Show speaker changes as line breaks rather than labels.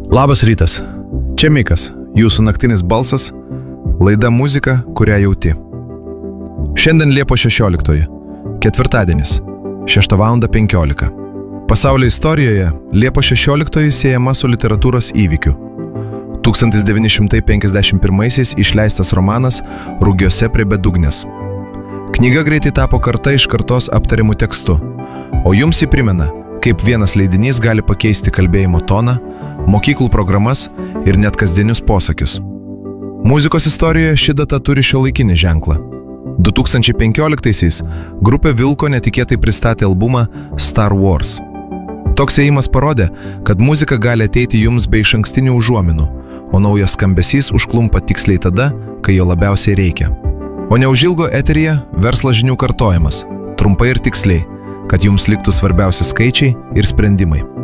Labas rytas, čia Mikas, jūsų naktinis balsas, laida muzika, kurią jauti. Šiandien Liepos 16, ketvirtadienis, 6:15. Pasaulio istorijoje Liepos 16 siejama su literatūros įvykiu. 1951 išleistas romanas Rugiuose prie bedugnės. Knyga greitai tapo karta iš kartos aptariamų tekstų, o jums jį primena, kaip vienas leidinys gali pakeisti kalbėjimo toną, mokyklų programas ir net kasdienius posakius. Muzikos istorijoje ši data turi šiuolaikinį ženklą. 2015 grupė Vilko netikėtai pristatė albumą Star Wars. Toks ėjimas parodė, kad muzika gali ateiti jums be išankstinių užuominų, o naujas skambesys užklumpa tiksliai tada, kai jo labiausiai reikia. O neužilgo eteryje verslo žinių kartojimas, trumpai ir tiksliai, kad jums liktų svarbiausi skaičiai ir sprendimai.